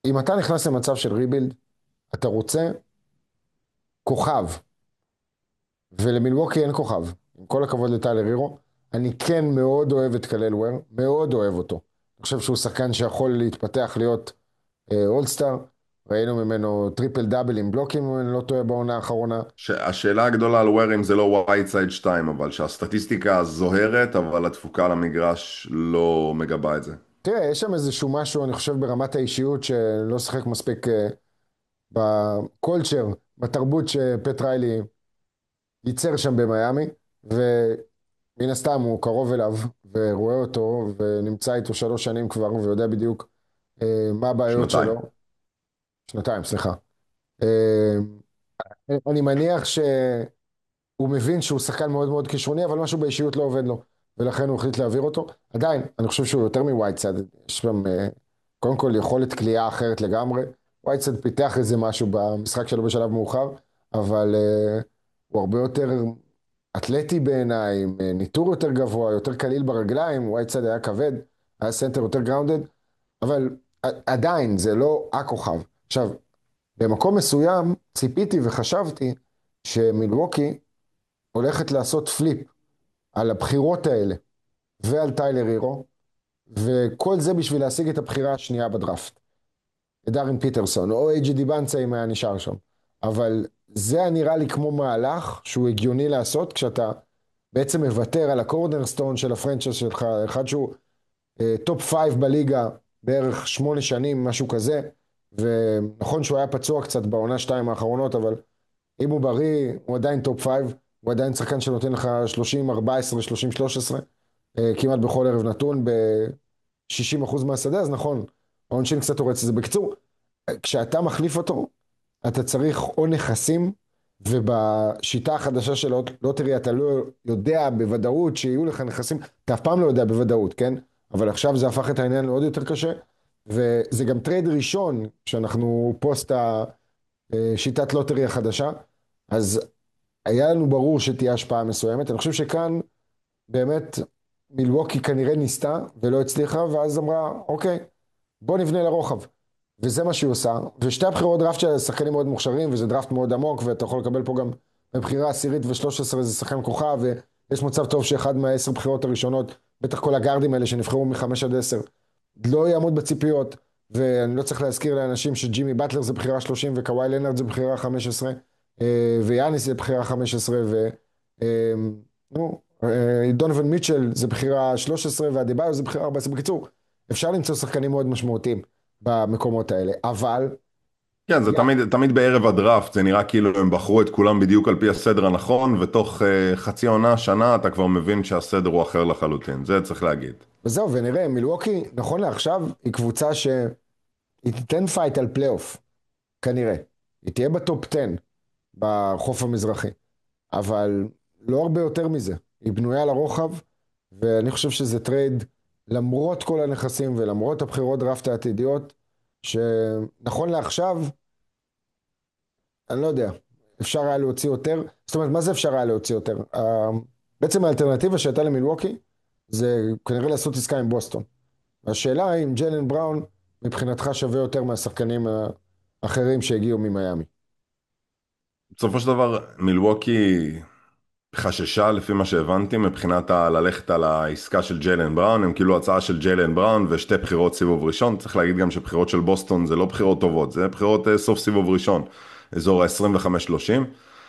אם אתה נכנס למצב של ריבילד, אתה רוצה כוכב, ולמילווקי אין כוכב. עם כל הכבוד לטיילר הירו, אני כן מאוד אוהב את קלל וויר, מאוד אוהב אותו. אני חושב שהוא שחקן שיכול להתפתח להיות אולסטאר. ראינו ממנו טריפל דאבל עם בלוקים, אם אני לא טועה בעונה האחרונה. השאלה הגדולה על ווירים זה לא ווייטסייד 2, אבל שהסטטיסטיקה זוהרת, אבל התפוקה על המגרש לא מגבה את זה. תראה, יש שם איזשהו משהו, אני חושב, ברמת האישיות, שלא שחק מספיק בקולצ'ר, בתרבות שפט ריילי ייצר שם במיימי, ומן הסתם הוא קרוב אליו, ורואה אותו, ונמצא איתו 3 שנים כבר, ויודע בדיוק מה הבעיות שנתיים. שלו. שנתיים, סליחה. אה, אני מניח שהוא מבין שהוא שחקן מאוד מאוד כישרוני, אבל משהו באישיות לא עובד לו, ולכן הוא החליט להעביר אותו. עדיין, אני חושב שהוא יותר מווייטסד, יש שם קודם כל יכולת כליאה אחרת לגמרי. ווייטסד פיתח איזה משהו במשחק שלו בשלב מאוחר, אבל הוא הרבה יותר אתלטי בעיניי, עם ניטור יותר גבוה, יותר קליל ברגליים. ווייטסד היה כבד, היה סנטר יותר גראונדד, אבל עדיין זה לא הכוכב. עכשיו, במקום מסוים ציפיתי וחשבתי שמילווקי הולכת לעשות פליפ על הבחירות האלה ועל טיילר הירו, וכל זה בשביל להשיג את הבחירה השנייה בדראפט. דארין פיטרסון, או אייג'י דיבנצה אם היה נשאר שם. אבל זה היה נראה לי כמו מהלך שהוא הגיוני לעשות, כשאתה בעצם מוותר על הקורנרסטון של הפרנצ'ייז שלך, אחד שהוא טופ 5 בליגה בערך 8 שנים, משהו כזה, ונכון שהוא היה פצוע קצת בעונה 2 האחרונות, אבל אם הוא בריא, הוא עדיין טופ 5, הוא עדיין שחקן שנותן לך 30-14, 30-13, כמעט בכל ערב נתון, ב-60% מהשדה, אז נכון, העונשין קצת הורץ את זה. בקיצור, כשאתה מחליף אותו, אתה צריך או נכסים, ובשיטה החדשה של לוטרי אתה לא יודע בוודאות שיהיו לך נכסים, אתה אף פעם לא יודע בוודאות, כן? אבל עכשיו זה הפך את העניין לעוד יותר קשה, וזה גם טרייד ראשון, שאנחנו פוסט השיטת לוטרי החדשה, אז היה לנו ברור שתהיה השפעה מסוימת. אני חושב שכאן באמת מילווקי כנראה ניסתה ולא הצליחה, ואז אמרה, אוקיי, בוא נבנה לרוחב. וזה מה שהיא עושה. ושתי הבחירות דראפט של שחקנים מאוד מוכשרים, וזה דראפט מאוד עמוק, ואתה יכול לקבל פה גם בבחירה עשירית ו13 זה שחקן כוכב, ויש מצב טוב שאחד מה10 בחירות הראשונות, בטח כל הגארדים האלה שנבחרו מ5 עד 10, לא יעמוד בציפיות. ואני לא צריך להזכיר לאנשים שג'ימי באטלר זה בחירה 30, וקוואי לנארד זה בחירה 15, ויאניס זה בחירה 15, נו, דונובל מיטשל זה בחירה 13, והדיבאיו זה בחירה 14. בקיצור, אפשר למצוא שחקנים מאוד משמעותיים במקומות האלה, אבל כן, זה תמיד בערב הדראפט, זה נראה כאילו הם בחרו את כולם בדיוק על פי הסדר הנכון, ותוך חצי עונה, שנה, אתה כבר מבין שהסדר הוא אחר לחלוטין, זה צריך להגיד. וזהו, ונראה, מילווקי, נכון לעכשיו, היא קבוצה שהיא תיתן פייט על פלייאוף, כנראה. היא תהיה בטופ 10 בחוף המזרחי, אבל לא הרבה יותר מזה. היא בנויה לרוחב, ואני חושב שזה טרייד, למרות כל הנכסים ולמרות הבחירות דראפט העתידיות, שנכון לעכשיו, אני לא יודע, אפשר היה להוציא יותר. זאת אומרת, מה זה אפשר היה להוציא יותר? בעצם האלטרנטיבה שהייתה למילווקי, זה כנראה לעשות עסקה עם בוסטון. השאלה אם ג'יילן בראון מבחינתך שווה יותר מהשחקנים האחרים שהגיעו ממיימי. בסופו של דבר, מילווקי חששה, לפי מה שהבנתי, מבחינת ללכת על העסקה של ג'יילן בראון, הם כאילו הצעה של ג'יילן בראון ושתי בחירות סיבוב ראשון. צריך להגיד גם שבחירות של בוסטון זה לא בחירות טובות, זה בחירות סוף סיבוב ראשון, אזור ה-25-30,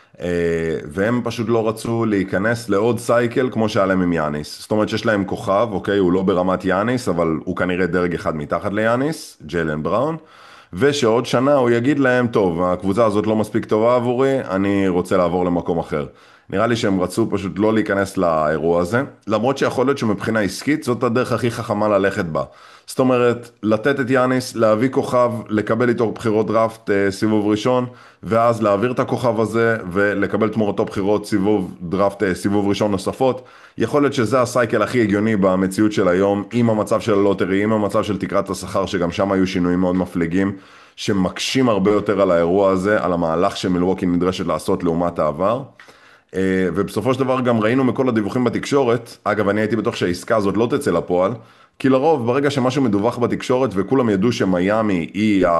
והם פשוט לא רצו להיכנס לעוד סייקל כמו שהיה להם עם יאניס. זאת אומרת שיש להם כוכב, אוקיי, הוא לא ברמת יאניס, אבל הוא כנראה דרג אחד מתחת ליאניס, ג'יילן בראון, ושעוד שנה הוא יגיד להם, טוב, הקבוצה הזאת לא מספיק טובה עבורי, אני רוצה לעבור למקום אחר. נראה לי שהם רצו פשוט לא להיכנס לאירוע הזה, למרות שיכול להיות שמבחינה עסקית זאת הדרך הכי חכמה ללכת בה. זאת אומרת, לתת את יאניס, להביא כוכב, לקבל איתו בחירות דראפט סיבוב ראשון, ואז להעביר את הכוכב הזה ולקבל תמורתו בחירות סיבוב דראפט סיבוב ראשון נוספות. יכול להיות שזה הסייקל הכי הגיוני במציאות של היום, עם המצב של הלוטרי, עם המצב של תקרת השכר, שגם שם היו שינויים מאוד מפליגים, שמקשים הרבה יותר על האירוע הזה, על המהלך שמילווקי נדרשת לעשות לעומת העבר. ובסופו של דבר גם ראינו מכל הדיווחים בתקשורת, אגב אני הייתי בטוח שהעסקה הזאת לא תצא לפועל, כי לרוב ברגע שמשהו מדווח בתקשורת וכולם ידעו שמיימי היא